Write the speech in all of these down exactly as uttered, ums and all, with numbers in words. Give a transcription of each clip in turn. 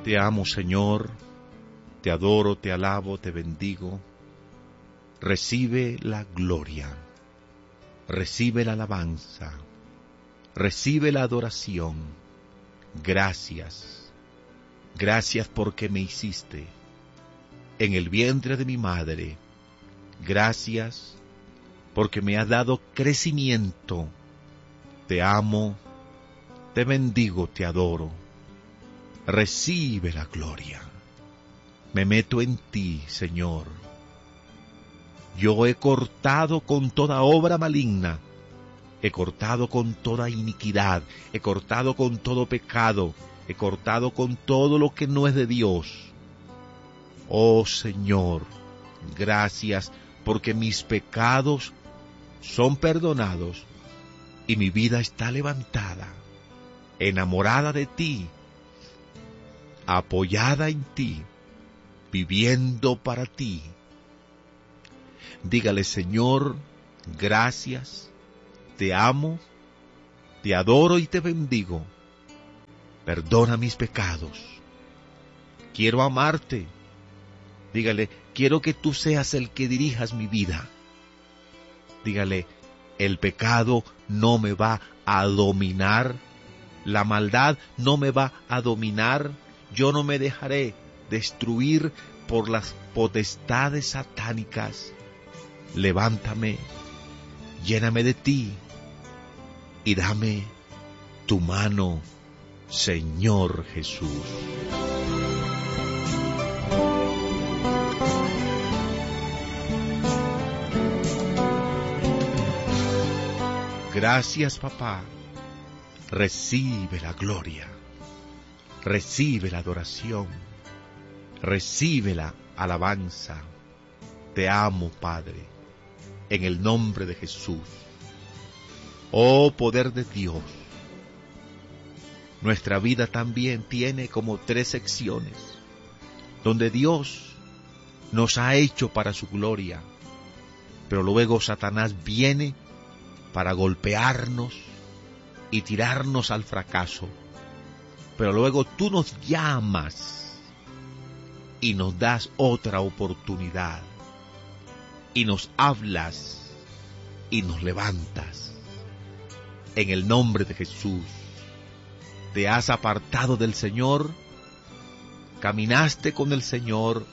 Te amo, Señor, te adoro, te alabo, te bendigo. Recibe la gloria, recibe la alabanza, recibe la adoración. Gracias, gracias porque me hiciste en el vientre de mi madre. Gracias porque me has dado crecimiento. Te amo, te bendigo, te adoro. Recibe la gloria. Me meto en ti, Señor. Yo he cortado con toda obra maligna, he cortado con toda iniquidad, he cortado con todo pecado, he cortado con todo lo que no es de Dios. Oh Señor, gracias porque mis pecados son perdonados y mi vida está levantada, enamorada de ti, apoyada en ti, viviendo para ti. Dígale, Señor, gracias, te amo, te adoro y te bendigo. Perdona mis pecados. Quiero amarte. Dígale, quiero que tú seas el que dirijas mi vida. Dígale, el pecado no me va a dominar, la maldad no me va a dominar, yo no me dejaré destruir por las potestades satánicas. Levántame, lléname de ti y dame tu mano, Señor Jesús. Gracias, papá. Recibe la gloria, recibe la adoración, recibe la alabanza. Te amo, Padre, en el nombre de Jesús. Oh poder de Dios, nuestra vida también tiene como tres secciones, donde Dios nos ha hecho para su gloria, pero luego Satanás viene para golpearnos y tirarnos al fracaso. Pero luego tú nos llamas y nos das otra oportunidad, y nos hablas y nos levantas. En el nombre de Jesús, te has apartado del Señor, caminaste con el Señor,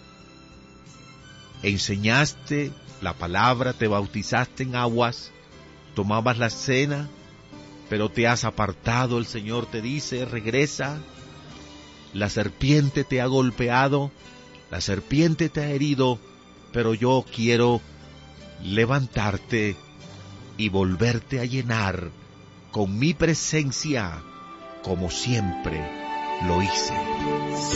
enseñaste la palabra, te bautizaste en aguas, tomabas la cena, pero te has apartado. El Señor te dice, regresa. La serpiente te ha golpeado, la serpiente te ha herido, pero yo quiero levantarte y volverte a llenar con mi presencia, como siempre lo hice.